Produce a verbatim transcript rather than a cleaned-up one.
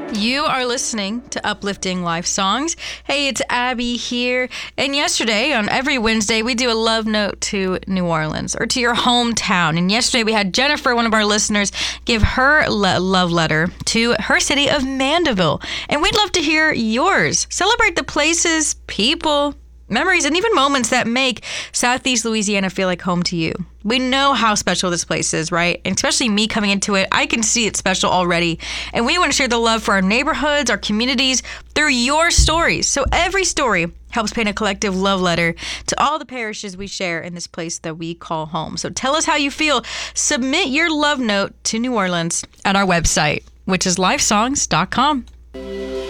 You are listening to Uplifting Life Songs. Hey, it's Abby here. And yesterday, on every Wednesday, we do a love note to New Orleans or to your hometown. And yesterday, we had Jennifer, one of our listeners, give her le- love letter to her city of Mandeville. And we'd love to hear yours. Celebrate the places, people, memories, and even moments that make Southeast Louisiana feel like home to you. We know how special this place is, right? And especially me coming into it, I can see it's special already. And we want to share the love for our neighborhoods, our communities, through your stories. So every story helps paint a collective love letter to all the parishes we share in this place that we call home. So tell us how you feel. Submit your love note to New Orleans at our website, which is lifesongs dot com.